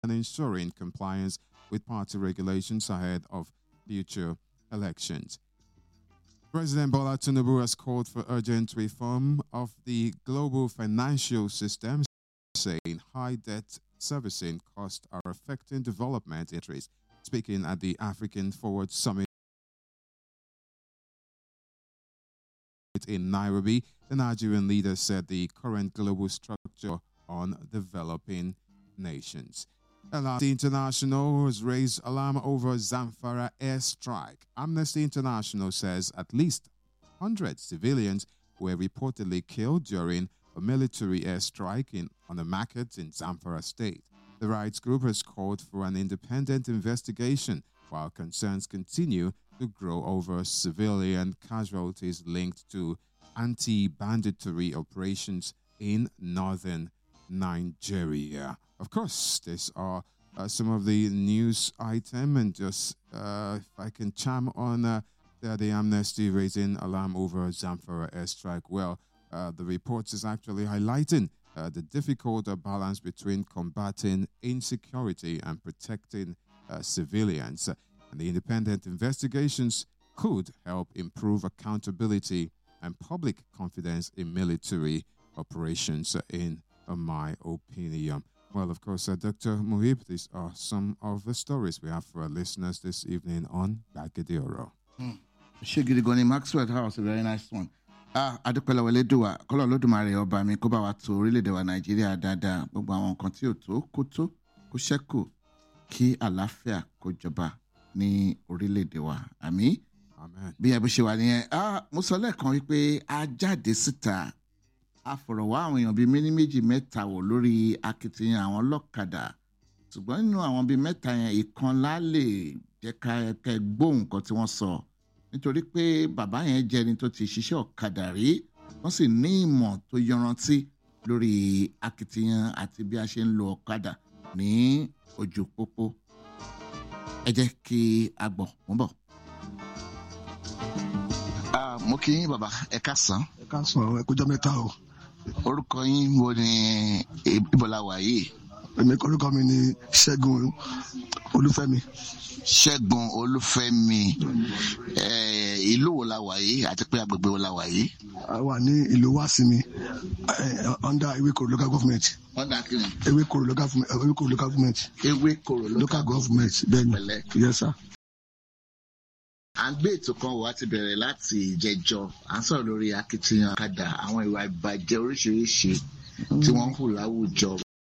and ensuring compliance with party regulations ahead of future elections. President Bola Tinubu has called for urgent reform of the global financial system, saying high debt servicing costs are affecting development interests. Speaking at the African Forward Summit in Nairobi, the Nigerian leader said the current global structure on developing nations. Amnesty International has raised alarm over Zamfara airstrike. Amnesty International says at least 100 civilians were reportedly killed during a military airstrike on a market in Zamfara state. The rights group has called for an independent investigation, while concerns continue to grow over civilian casualties linked to anti-banditry operations in northern Nigeria. Of course, these are some of the news items, and just if I can chime on the Amnesty raising alarm over Zamfara airstrike. Well, the report is actually highlighting the difficult balance between combating insecurity and protecting civilians. And the independent investigations could help improve accountability and public confidence in military operations, in my opinion. Well, of course, Dr. Muhib, these are some of the stories we have for our listeners this evening on Gbagede Oro. Shigirigoni Maxwell House, a very nice one. Adúpẹ́lẹ́ wọlé dùwà kọ́lọ́ Olódùmarè ọba mi kó bá wa tó orílẹ̀-èdè wa Nàìjíríà dáadáa, gbogbo àwọn nǹkan tí ò tó kó ṣẹ́kù kí àlàáfíà kó jọba ní orílẹ̀-èdè wa. Àmín. Amen. Bí ẹ bó ṣe wà nìyẹn, mo sọ lẹ́ẹ̀kan wípé a jáde síta, a fọ̀rọ̀ wá àwọn èèyàn bíi méjì mẹ́ta wò lórí akitiyan àwọn ọlọ́kadà, ṣùgbọ́n nínú àwọn bíi mẹ́ta yẹn ìkan lè jẹ́ ká gbóhùn nǹkan tí wọ́n sọ, nítorí pé bàbá yẹn jẹ́ ẹni tó ti ṣiṣẹ́ ọ̀kadà rí, wọ́n sì ní ìmọ̀ tó yanrantí lórí akitiyan àti bí a ṣe ń lo ọ̀kadà ní ojú pópó. Ẹ jẹ́ kí a gbọ́, mo ń bọ̀. Mo kí yín bàbá, ẹ káàsán. Ẹ káàsán, ẹ kújọ́ mẹ́ta o. Orúkọ yín wo ni ibo la wà yìí? Èmi orúkọ mi ni Ṣẹ́gun Olúfẹ́mi. Ṣẹ́gun Olúfẹ́mi. Ìlú wo la wà yìí àti pé agbègbè wo la wà yìí? A wà ní ìlú Wásìmí, under Ewékòró local government. Under kí ni? Ewékòró local government. Ewékòró local government, bẹ́ẹ̀ni. Pẹ̀lẹ́. Yes sir. À ń gbé ètò kan wá ti bẹ̀rẹ̀ láti ìjẹjọ́, à ń sọ̀rọ̀ lórí akitiyan ọ̀kadà, àwọn ìwà ìbàjẹ́ oríṣiríṣi tí wọ́n ń hù láwùjọ.